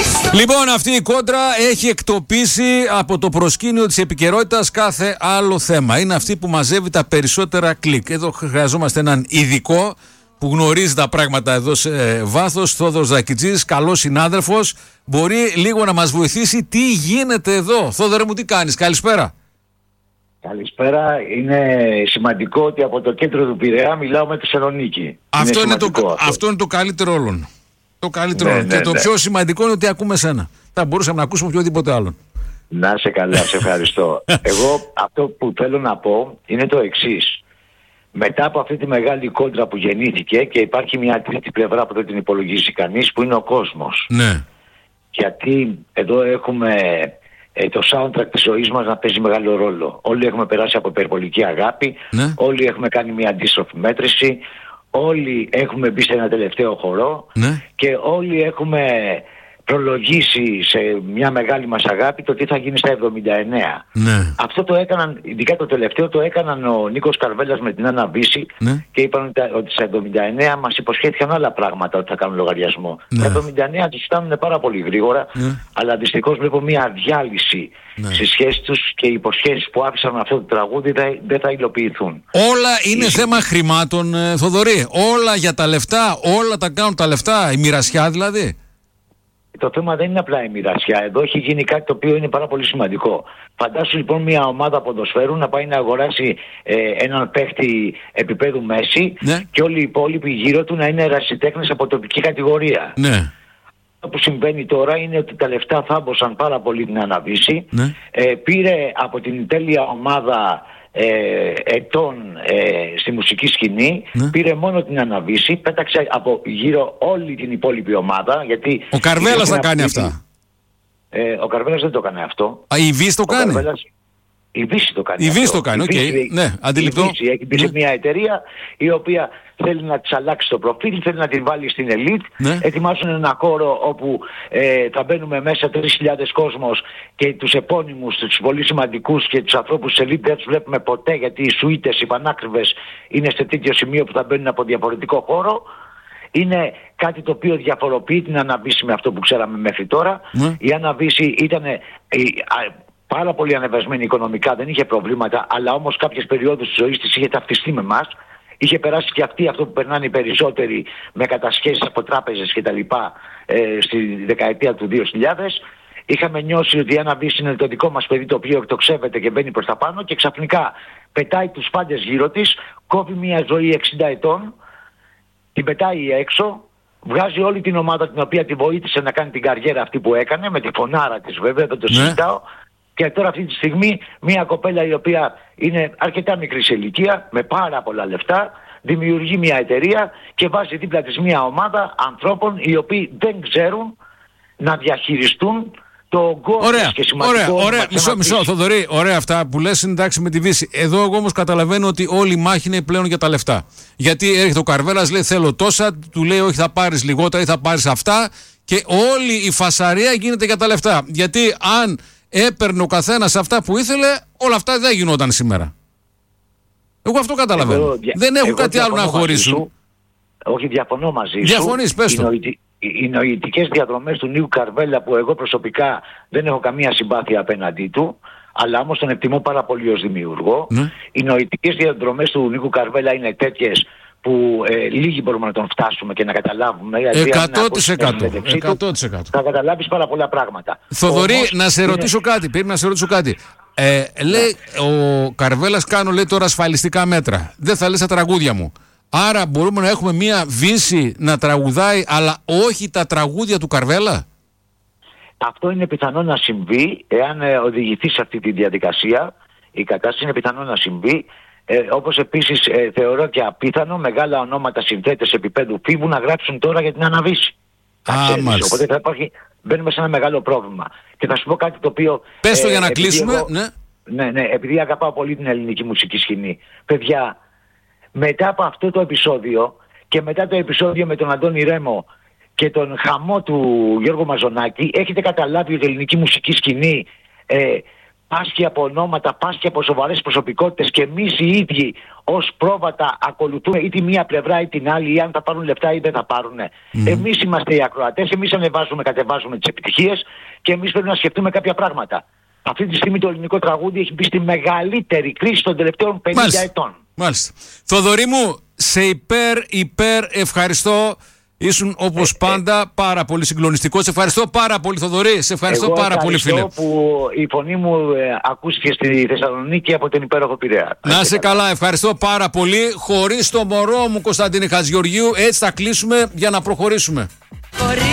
Λοιπόν, αυτή η κόντρα έχει εκτοπίσει από το προσκήνιο της επικαιρότητας κάθε άλλο θέμα. Είναι αυτή που μαζεύει τα περισσότερα κλικ. Εδώ χρειαζόμαστε έναν ειδικό που γνωρίζει τα πράγματα εδώ σε βάθος. Θόδωρος Ζακιτζής, καλός συνάδελφος. Μπορεί λίγο να μας βοηθήσει τι γίνεται εδώ. Θόδωρε μου, τι κάνεις? Καλησπέρα. Καλησπέρα. Είναι σημαντικό ότι από το κέντρο του Πειραιά μιλάω με τη Θεσσαλονίκη. Αυτό είναι το καλύτερο όλων. Το καλύτερο. Και το πιο σημαντικό είναι ότι ακούμε σένα. Θα μπορούσαμε να ακούσουμε οποιοδήποτε άλλον. Να σε καλά, σε ευχαριστώ. Εγώ αυτό που θέλω να πω είναι το εξής. Μετά από αυτή τη μεγάλη κόντρα που γεννήθηκε και υπάρχει μια τρίτη πλευρά που δεν την υπολογίζει κανείς, που είναι ο κόσμος. Ναι. Γιατί εδώ έχουμε το soundtrack της ζωής μας να παίζει μεγάλο ρόλο. Όλοι έχουμε περάσει από υπερβολική αγάπη, Ναι. όλοι έχουμε κάνει μια αντίστροφη μέτρηση, όλοι έχουμε μπει σε ένα τελευταίο χορό, Ναι. και όλοι έχουμε προλογίσει σε μια μεγάλη μας αγάπη το τι θα γίνει στα 79. Ναι. Αυτό το έκαναν, ειδικά το τελευταίο το έκαναν ο Νίκος Καρβέλας με την Άννα Βύση, Ναι. και είπαν ότι στα 79 μας υποσχέθηκαν άλλα πράγματα ότι θα κάνουν λογαριασμό. Ναι. Τα 79 τους φτάνουν πάρα πολύ γρήγορα, Ναι. αλλά δυστυχώς βλέπω μια διάλυση στις σχέσεις τους, και οι υποσχέσεις που άφησαν αυτό το τραγούδι δεν θα υλοποιηθούν. Όλα είναι θέμα χρημάτων, Θοδωρή. Όλα για τα λεφτά, όλα τα κάνουν τα λεφτά, η μοιρασιά δηλαδή. Το θέμα δεν είναι απλά η μοιρασιά. Εδώ έχει γίνει κάτι το οποίο είναι πάρα πολύ σημαντικό. Φαντάσου λοιπόν μια ομάδα ποδοσφαίρου να πάει να αγοράσει έναν παίχτη επίπεδου μέση, Ναι. και όλοι οι υπόλοιποι γύρω του να είναι ερασιτέχνες από τοπική κατηγορία. Ναι. Αυτό που συμβαίνει τώρα είναι ότι τα λεφτά θάμπωσαν πάρα πολύ την Αναβύση. Ναι. Πήρε από την τέλεια ομάδα ετών στη μουσική σκηνή, Ναι. πήρε μόνο την Αναβύση, πέταξε από γύρω όλη την υπόλοιπη ομάδα. Γιατί Ο Καρβέλας θα κάνει αυτά. Ο Καρβέλας δεν το έκανε αυτό. Η Βύση το κάνει. Η Βύση το κάνει. Η Βύση αυτό. το κάνει, Η οκ. Βύση- Ναι, αντιληπτό. Η Βύση έχει μπει σε μια εταιρεία η οποία θέλει να της αλλάξει το προφίλ, θέλει να την βάλει στην ελίτ. Ναι. Ετοιμάζουν ένα χώρο όπου θα μπαίνουμε μέσα 3.000 κόσμος, και τους επώνυμους, τους πολύ σημαντικούς και τους ανθρώπους της ελίτ δεν τους βλέπουμε ποτέ, γιατί οι σουίτες, οι πανάκριβες είναι σε τέτοιο σημείο που θα μπαίνουν από διαφορετικό χώρο. Είναι κάτι το οποίο διαφοροποιεί την Αναβύση με αυτό που ξέραμε μέχρι τώρα. Ναι. Η Αναβύση ήταν πάρα πολύ ανεβασμένη οικονομικά, δεν είχε προβλήματα, αλλά όμως κάποιες περιόδους της ζωής της είχε ταυτιστεί με εμάς. Είχε περάσει και αυτή αυτό που περνάνε οι περισσότεροι, με κατασχέσεις από τράπεζες κτλ. Στη δεκαετία του 2000. Είχαμε νιώσει ότι η Αναβύση είναι το δικό μας παιδί, το οποίο εκτοξεύεται και μπαίνει προς τα πάνω, και ξαφνικά πετάει τους πάντες γύρω της, κόβει μια ζωή 60 ετών, την πετάει έξω, βγάζει όλη την ομάδα την οποία τη βοήθησε να κάνει την καριέρα αυτή που έκανε, με τη φωνάρα της βέβαια, δεν το Ναι. συζητάω. Και τώρα αυτή τη στιγμή μια κοπέλα η οποία είναι αρκετά μικρή σε ηλικία, με πάρα πολλά λεφτά, δημιουργεί μια εταιρεία και βάζει δίπλα της μια ομάδα ανθρώπων οι οποίοι δεν ξέρουν να διαχειριστούν το γκολ και σημαντικό. Ωραία. Μισό, Θοδωρή. Ωραία αυτά που λες, είναι εντάξει με τη Βύση. Εδώ εγώ όμως καταλαβαίνω ότι όλη η μάχη είναι πλέον για τα λεφτά. Γιατί έρχεται ο Καρβέλας, λέει θέλω τόσα, του λέει όχι θα πάρεις λιγότερα ή θα πάρεις αυτά, και όλη η φασαρία γίνεται για τα λεφτά. Γιατί αν έπαιρνε ο καθένας αυτά που ήθελε, όλα αυτά δεν γινόταν σήμερα. Εγώ αυτό καταλαβαίνω. Δεν έχουν κάτι άλλο να χωρίσουν. Όχι, διαφωνώ μαζί σου. Διαφωνείς, πες το. Οι νοητικές διαδρομές του Νίκου Καρβέλα, που εγώ προσωπικά δεν έχω καμία συμπάθεια απέναντί του, αλλά όμως τον εκτιμώ πάρα πολύ ως δημιουργό. Ναι. Οι νοητικές διαδρομές του Νίκου Καρβέλα είναι τέτοιες που λίγοι μπορούμε να τον φτάσουμε και να καταλάβουμε. 100%. Θα καταλάβεις πάρα πολλά πράγματα. Θοδωρή, να σε ρωτήσω κάτι. Πρέπει να σε ρωτήσω κάτι. Λέει ο Καρβέλας, κάνω λέει τώρα ασφαλιστικά μέτρα. Δεν θα λες τα τραγούδια μου. Άρα μπορούμε να έχουμε μία Βύση να τραγουδάει, αλλά όχι τα τραγούδια του Καρβέλα. Αυτό είναι πιθανό να συμβεί εάν οδηγηθεί σε αυτή τη διαδικασία. Η κατάσταση είναι πιθανό να συμβεί. Όπως επίσης θεωρώ και απίθανο μεγάλα ονόματα συνθέτες επίπεδου φίβου να γράψουν τώρα για την Αναβύση. Οπότε θα υπάρχει, μπαίνουμε σε ένα μεγάλο πρόβλημα. Και θα σου πω κάτι το οποίο... Πες το για να κλείσουμε. Εγώ, ναι, επειδή αγαπάω πολύ την ελληνική μουσική σκηνή. Παιδιά, μετά από αυτό το επεισόδιο και μετά το επεισόδιο με τον Αντώνη Ρέμο και τον χαμό του Γιώργου Μαζονάκη, έχετε καταλάβει ότι η ελληνική μουσική σκηνή πάσχει από ονόματα, πάσχει από σοβαρές προσωπικότητες και εμείς οι ίδιοι ως πρόβατα ακολουθούμε ή τη μία πλευρά ή την άλλη, ή αν θα πάρουν λεφτά ή δεν θα πάρουν. Εμείς είμαστε οι ακροατές, εμείς ανεβάζουμε, κατεβάζουμε τις επιτυχίες και εμείς πρέπει να σκεφτούμε κάποια πράγματα. Αυτή τη στιγμή το ελληνικό τραγούδι έχει μπει στη μεγαλύτερη κρίση των τελευταίων 50 ετών. Μάλιστα. Θοδωρή μου, σε υπέρ ευχαριστώ. Ήσουν όπως πάντα πάρα πολύ συγκλονιστικός. Σε ευχαριστώ πάρα πολύ, Θοδωρή. Σε ευχαριστώ πάρα πολύ, φίλε. Που η φωνή μου ακούστηκε στη Θεσσαλονίκη από τον υπέροχο Πειραιά. Να είσαι καλά, ευχαριστώ πάρα πολύ. Χωρίς το μωρό μου Κωνσταντίνη Χατζηγεωργίου, έτσι θα κλείσουμε για να προχωρήσουμε.